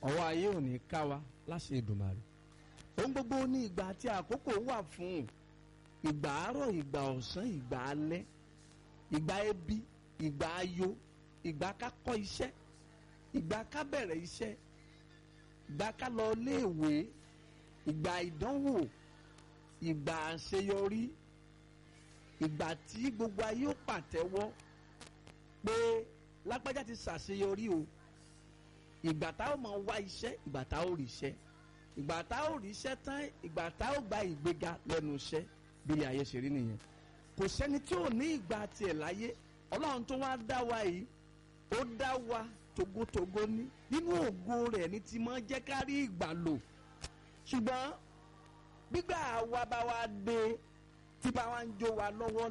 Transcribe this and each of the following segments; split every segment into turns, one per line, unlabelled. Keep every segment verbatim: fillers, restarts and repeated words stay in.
ọwọ́ ayé ò ní ká wa láṣẹ Èdùmàrè. ohun gbogbo ní ìgbà àti àkókò wà fún ìgbà àárọ̀, ìgbà ọ̀sán, ìgbà alẹ́, ìgbà ebi, ìgbà ayọ̀, ìgbà ká kọ́ iṣẹ́, ìgbà ká bẹ̀rẹ̀ iṣẹ́, ìgbà ká lọ léèwé, ìgbà ìdánwò, ìgbà àṣeyọrí, ìgbà tí gbogbo ayé ó pàtẹ́wọ́ pé lágbájá ti ṣàṣeyọrí o, ìgbà tá ó máa wá iṣẹ́, ìgbà tá ó rí iṣẹ́, ìgbà tá ó rí iṣẹ́ tán, ìgbà tá ó gba ìgbéga lẹ́nu iṣẹ́. Bí ilé ayé ṣe rí nìyẹn. Kò sẹ́ni tí ò ní ìgbà tiẹ̀ láyé. Ọlọ́run tó wá dá wa yìí, ó dá wa togotogo ní nínú ògo rẹ̀ ní ti máa jẹ́ ká rí ìgbà lò. Ṣùgbọ́n gbígbà wa bá wa dé tí bá wa ń jó wa lọ́wọ́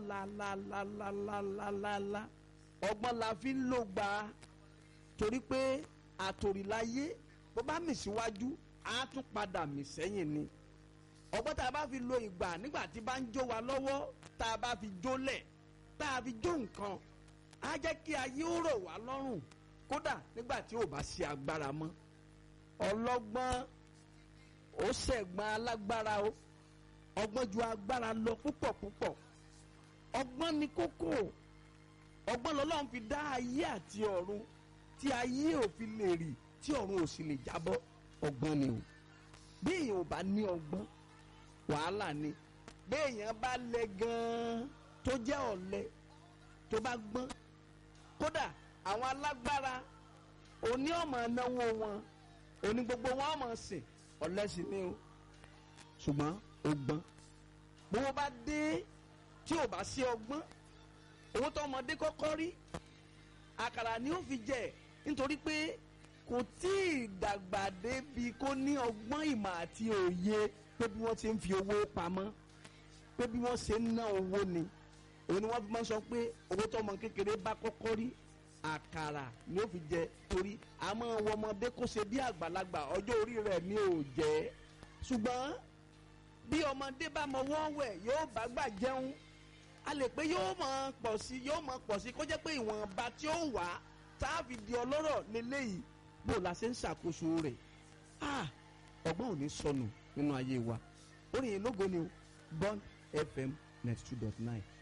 lálálálálálálá, ọgbọ́n la fi ń lò gbà á. Torí pé àtòrìláyé bó bá mì síwájú á tún padà mì sẹ́yìn ni. Ọgbọ́n tá a bá fi lo ìgbà nígbà tí bá ń jó wa lọ́wọ́, tá a bá fi jólẹ̀, tá a fi jó nǹkan, á jẹ́ kí ayé ó rọ̀ wá lọ́rùn kódà nígbà tí ò bá sí agbára mọ́. Ọlọ́gbọ́n ó ṣẹ̀gbọ́n alágbára o, ọgbọ́n ju agbára lọ púpọ̀ púpọ̀. Ọgbọ́n ni kókó. Ọgbọ́n lọ́lọ́run fi dá ayé àti ọ̀run, tí ayé ò fi lè rì, tí ọ̀run ò sì lè jábọ́. Ọgbọ́n ni o. Bí èèyàn ò bá ní ọgbọ́n, wàhálà ni. Bí èèyàn bá lẹ gan-an tó jẹ́ ọ̀lẹ, tó bá gbọ́n, kódà àwọn alágbára òní ọmọ náwó wọn, òní gbogbo wọn ọmọ sìn, ọ̀lẹ sì ni o. Ṣùgbọ́n ó gbọ́n. Bó bá dé tí ò bá sí ọgbọ́n, owó tó ọmọdé kọ́kọ́ rí, àkàrà ni ó fi jẹ, nítorí pé kò tí ì dàgbà débi kó ní ọgbọ́n, ìmọ̀ àti òye pé bí wọ́n ti ń fi owó pamọ́, pé bí wọ́n ṣe ń ná owó ni. Òun ni wọ́n fi máa ń sọ pé owó tó ọmọ kékeré bá kọ́kọ́ rí, àkàrà ni ó fi jẹ. Torí àmọ́ ọmọdé kó ṣe bí àgbàlagbà, ọjọ́ orí rẹ̀ ni ò jẹ́. Ṣùgbọ́n bí ọmọdé bá mọ wọ́n wẹ̀, yóò bá gbà jẹun. A lè pé yóò máa pọ̀ sí, yóò máa pọ̀ sí, kó jẹ́ pé ìwọ̀nba tí ó wà tá a fi di ọlọ́rọ̀ lélẹ́yìí. Bó la ṣe ń ṣàkóso rẹ̀, ah ọgbọ́n ò ní sọnù nínú ayé wa. Orin yìí lógo ni o, Bond F M ninety two dot nine.